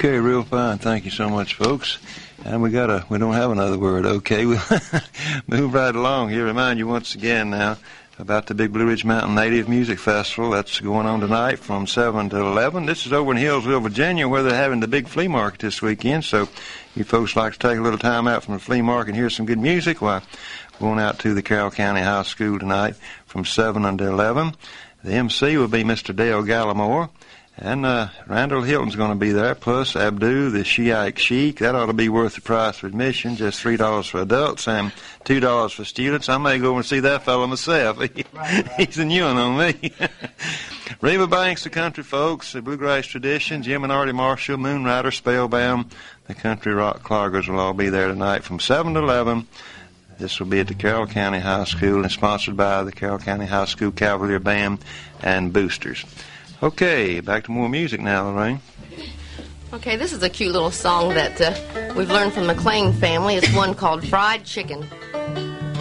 Okay, real fine. Thank you so much, folks. And we don't have another word, okay? We'll move right along here. Remind you once again now about the Big Blue Ridge Mountain Native Music Festival. That's going on tonight from 7 to 11. This is over in Hillsville, Virginia, where they're having the big flea market this weekend. So you folks like to take a little time out from the flea market and hear some good music? Why, going out to the Carroll County High School tonight from 7 until 11. The MC will be Mr. Dale Gallimore. And Randall Hilton's going to be there, plus Abdu, the Shiite Sheik. That ought to be worth the price for admission, just $3 for adults and $2 for students. I may go and see that fellow myself. He's a new one on me. Reva Banks, the country folks, the bluegrass tradition, Jim and Artie Marshall, Moonrider, Spellbound, the country rock cloggers will all be there tonight from 7 to 11. This will be at the Carroll County High School and sponsored by the Carroll County High School Cavalier Band and Boosters. Okay, back to more music now, Lorraine. Okay, this is a cute little song that we've learned from the McLean family. It's one called Fried Chicken.